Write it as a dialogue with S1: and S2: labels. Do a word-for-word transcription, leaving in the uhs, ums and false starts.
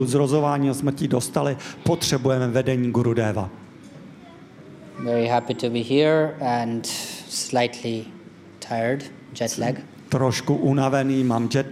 S1: zrozování a smrti dostali, potřebujeme vedení Gurudeva.
S2: Very happy to be here and slightly tired, jet lag.
S1: Trošku unavený, mám jet